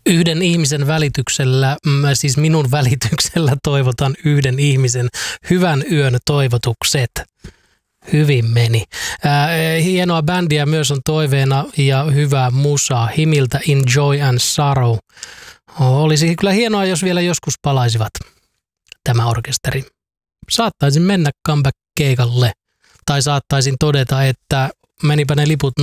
Yhden ihmisen välityksellä, siis minun välityksellä toivotan yhden ihmisen hyvän yön toivotukset. Hyvin meni. Hienoa bändiä myös on toiveena ja hyvää musaa Himiltä In Joy and Sorrow. Olisi kyllä hienoa, jos vielä joskus palaisivat tämä orkesteri. Saattaisin mennä comeback-keikalle tai saattaisin todeta, että menipä ne liput